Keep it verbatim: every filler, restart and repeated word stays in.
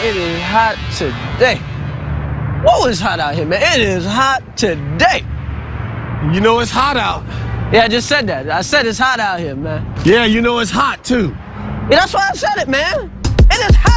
it is hot today. Whoa, it's hot out here, man. It is hot today. You know it's hot out. Yeah, I just said that. I said it's hot out here, man. Yeah, you know it's hot too. Yeah, that's why I said it, man. It is hot.